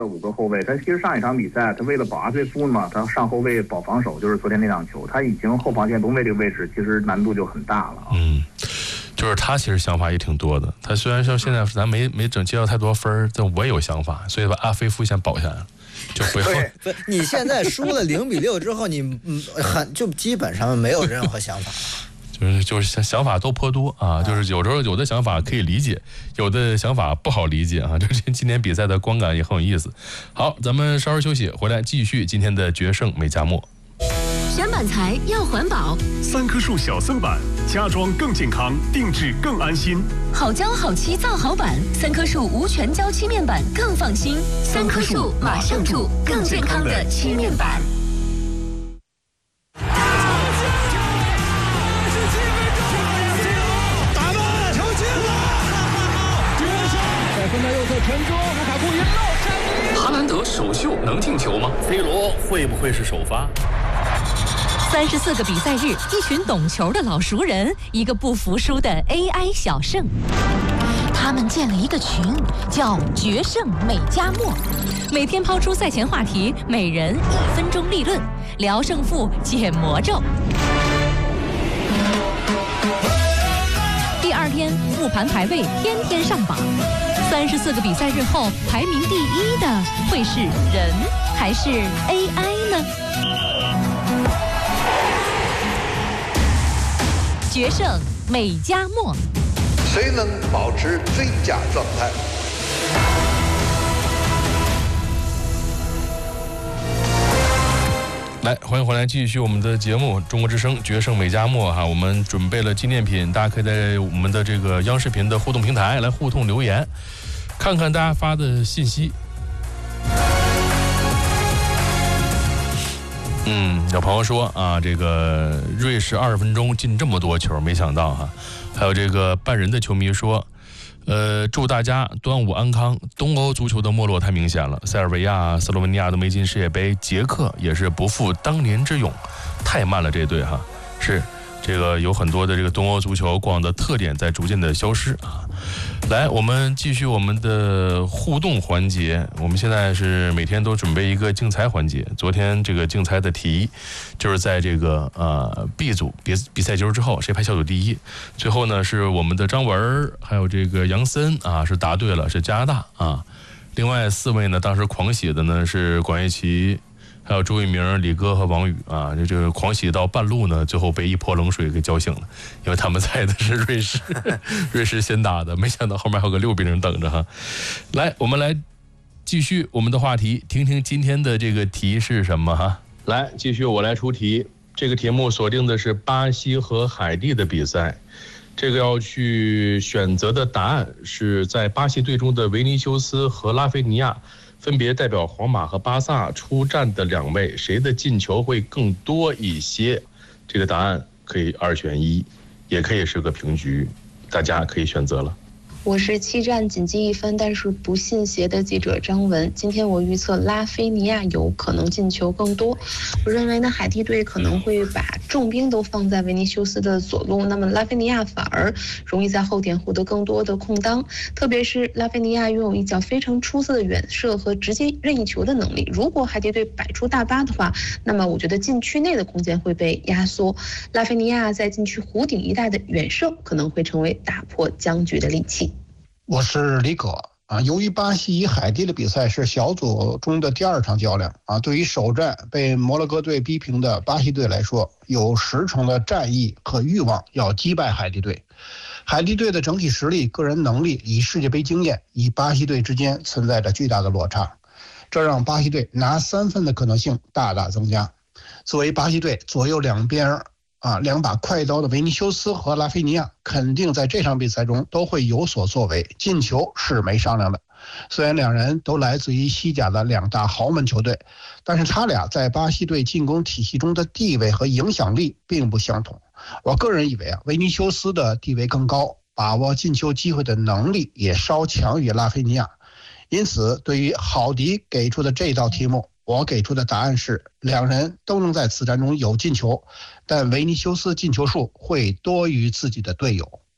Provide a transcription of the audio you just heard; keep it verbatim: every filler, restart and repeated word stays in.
五个后卫，他其实上一场比赛，他为了保阿崔夫嘛，他上后卫保防守，就是昨天那场球，他已经后防线中卫这个位置，其实难度就很大了。 嗯，就是他其实想法也挺多的。他虽然说现在咱没没整接到太多分，但我也有想法，所以把阿菲夫先保下来了，就回后。 不，你现在输了零比六之后，你嗯很就基本上没有任何想法。 就是就是想法都颇多啊，就是有时候有的想法可以理解，有的想法不好理解啊。就是今天比赛的观感也很有意思。好，咱们稍事休息，回来继续今天的决胜美加墨。 选板材要环保， 三棵树小色板，家装更健康，定制更安心。 好胶好漆造好板，三棵树无全胶漆面板更放心。三棵树马上住，更健康的漆面板。 哈兰德首秀能进球吗 ？C 罗会不会是首发？ 三十四个比赛日，一群懂球的老熟人，一个不服输的 A I 小胜。他们建了一个群，叫“决胜美加墨”，每天抛出赛前话题，每人一分钟立论，聊胜负，解魔咒。第二天复盘排位，天天上榜。三十四个比赛日后，排名第一的会是人还是 A I 呢？决胜美加墨， 谁能保持最佳状态？ 来，欢迎回来，继续我们的节目《中国之声决胜美加墨》哈，我们准备了纪念品，大家可以在我们的这个央视频的互动平台来互动留言，看看大家发的信息。嗯，有朋友说啊，这个瑞士二十分钟进这么多球，没想到哈。还有这个半人的球迷说，呃，祝大家端午安康。东欧足球的没落太明显了，塞尔维亚、斯洛文尼亚都没进世界杯，捷克也是不复当年之勇，太慢了这队哈。是这个有很多的这个东欧足球过往的特点在逐渐的消失啊。来，我们继续我们的互动环节。我们现在是每天都准备一个竞猜环节。昨天这个竞猜的题就是在这个呃 B 组比比赛结束之后，谁排小组第一。最后呢是我们的张文还有这个杨森啊是答对了，是加拿大啊。另外四位呢当时狂喜的呢是管乐琪。还有周一鸣、李哥和王宇啊，这这个狂喜到半路呢，最后被一泼冷水给浇醒了，因为他们猜的是瑞士，瑞士先打的，没想到后面还有个六比零等着哈。来，我们来继续我们的话题，听听今天的这个题是什么哈。来，继续我来出题，这个题目锁定的是巴西和海地的比赛，这个要去选择的答案是在巴西队中的维尼修斯和拉菲尼亚。分别代表皇马和巴萨出战的两位，谁的进球会更多一些？这个答案可以二选一，也可以是个平局，大家可以选择了。 我是七战仅积一分但是不信邪的记者张文。今天我预测拉菲尼亚有可能进球更多。我认为呢，海地队可能会把重兵都放在维尼修斯的左路，那么拉菲尼亚反而容易在后点获得更多的空当。特别是拉菲尼亚拥有一脚非常出色的远射和直接任意球的能力。如果海地队摆出大巴的话，那么我觉得禁区内的空间会被压缩。拉菲尼亚在禁区弧顶一带的远射可能会成为打破僵局的利器。 我是李可啊。由于巴西与海地的比赛是小组中的第二场较量啊，对于首战被摩洛哥队逼平的巴西队来说，有十成的战意和欲望要击败海地队。海地队的整体实力、个人能力与世界杯经验与巴西队之间存在着巨大的落差，这让巴西队拿三分的可能性大大增加。作为巴西队左右两边啊，两把快刀的维尼修斯和拉菲尼亚肯定在这场比赛中都会有所作为，进球是没商量的。虽然两人都来自于西甲的两大豪门球队，但是他俩在巴西队进攻体系中的地位和影响力并不相同。我个人以为啊，维尼修斯的地位更高，把握进球机会的能力也稍强于拉菲尼亚。因此，对于郝迪给出的这道题目，我给出的答案是两人都能在此战中有进球，但维尼修斯进球数会多于自己的队友。